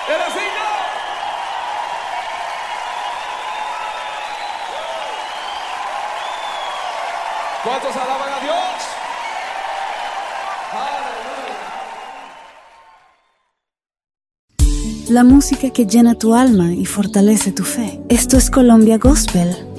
Teresita. ¿Cuántos alaban a Dios? La música que llena tu alma y fortalece tu fe. Esto es Colombia Gospel